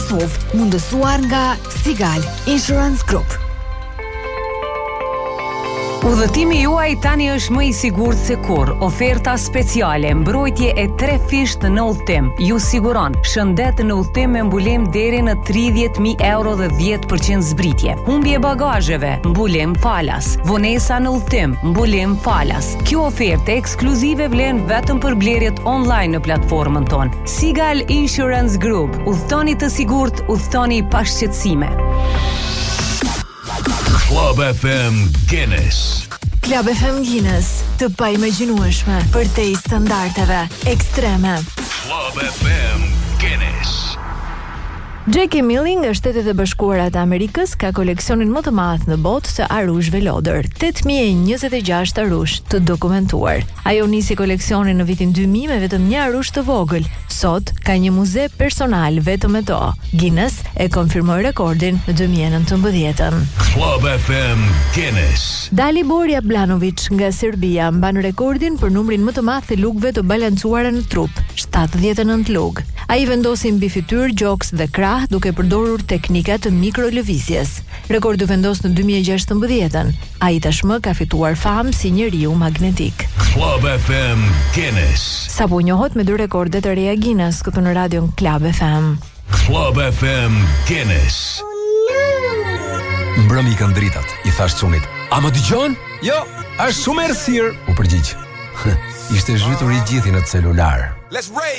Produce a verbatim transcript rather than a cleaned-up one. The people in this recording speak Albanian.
Kosovë, mundësuar nga Sigal Insurance Group. Udhëtimi juaj tani është më i sigurt se kurrë. Oferta speciale, mbrojtje e tre fisht në udhëtim. Ju siguron shëndet në udhëtim me mbulim deri në tridhjetë mijë euro dhe dhjetë përqind zbritje. Humbje bagazheve, mbulim falas. Vonesa në udhëtim, mbulim falas. Kjo ofertë ekskluzive vlen vetëm për blerjet online në platformën tonë. Sigal Insurance Group. Udhëtoni të sigurt, udhëtoni pa shqetësime. Club F M Guinness. Club F M Guinness, të paimagjinueshme për te i standardeve ekstreme. Club F M Guinness. Jackie Milling nga Shtetet e Bashkuara të Amerikës ka koleksionin më të madh në botë të arushve lodër, tetë mijë e njëzet e gjashtë arush të dokumentuar. Ajo nisi koleksionin në vitin dy mijë me vetëm një arush të vogël. Sot ka një muze personal vetëm me to. Guinness e konfirmoi rekordin në dy mijë e nëntëmbëdhjetë. Club F M Guinness. Dalibor Jablanovic nga Serbia mban rekordin për numrin më të madh të lugëve të balancuara në trup, shtatëdhjetë e nëntë lugë. Ai vendosi mbi fytyrë, gjoks dhe krah duke përdorur teknika të mikrolëvizjes. Rekordi vendos në dy mijë e gjashtëmbëdhjetë. Ai tashmë ka fituar famë si njeriu magnetik. Club F M Guinness. Sapo njohët me dy rekordet të reja Guinness këtu në radion Club F M. Club F M Guinness. Mbrëmi i kanë dritat, i thash çunit. A më dëgjon? Jo, është shumë errësirë, u përgjigj. Ishte zhytur i gjithë në celular.